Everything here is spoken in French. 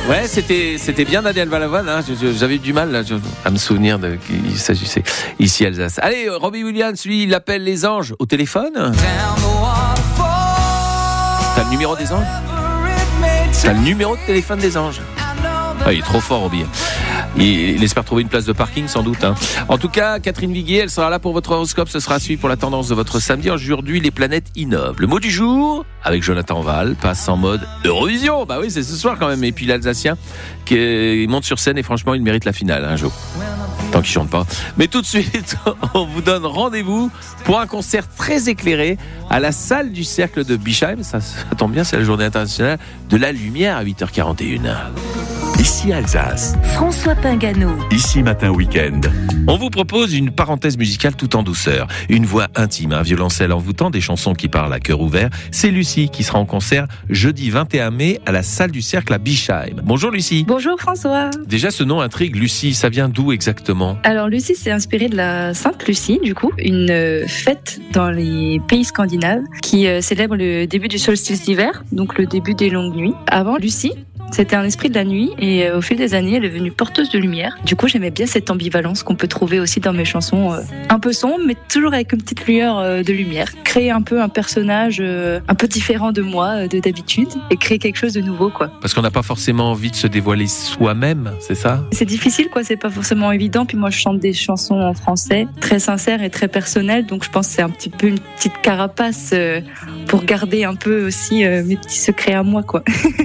Ouais, c'était bien Adèle Balavoine. Hein. J'avais du mal là, à me souvenir de qu'il s'agissait ici Alsace. Allez, Robbie Williams, lui, il appelle les anges au téléphone. T'as le numéro des anges ? T'as le numéro de téléphone des anges ? Ah, il est trop fort, Robbie. Il espère trouver une place de parking sans doute. Hein. En tout cas, Catherine Viguier, elle sera là pour votre horoscope. Ce sera à suivre pour la tendance de votre samedi. Aujourd'hui, les planètes innovent. Le mot du jour, avec Jonathan Val, passe en mode Eurovision. Bah oui, c'est ce soir quand même. Et puis l'Alsacien qui monte sur scène et franchement, il mérite la finale un jour. Tant qu'il chante pas. Mais tout de suite, on vous donne rendez-vous pour un concert très éclairé à la salle du Cercle de Bischheim. Ça tombe bien, c'est la journée internationale de la lumière à 8h41. Ici Alsace. François Pingano. Ici Matin Week-end. On vous propose une parenthèse musicale tout en douceur. Une voix intime, un violoncelle envoûtant, des chansons qui parlent à cœur ouvert. C'est Lucie qui sera en concert jeudi 21 mai à la salle du Cercle à Bischheim. Bonjour Lucie. Bonjour François. Déjà ce nom intrigue, Lucie, ça vient d'où exactement ? Alors Lucie, c'est inspiré de la Sainte Lucie, du coup, une fête dans les pays scandinaves qui célèbre le début du solstice d'hiver, donc le début des longues nuits. Avant, Lucie, c'était un esprit de la nuit et au fil des années, elle est devenue porteuse de lumière. Du coup, j'aimais bien cette ambivalence qu'on peut trouver aussi dans mes chansons, un peu sombres, mais toujours avec une petite lueur de lumière. Créer un peu un personnage un peu différent de moi, de d'habitude, et créer quelque chose de nouveau, quoi. Parce qu'on n'a pas forcément envie de se dévoiler soi-même, c'est ça ? C'est difficile, quoi, c'est pas forcément évident. Puis moi, je chante des chansons en français, très sincères et très personnelles, donc je pense que c'est un petit peu une petite carapace pour garder un peu aussi mes petits secrets à moi, quoi.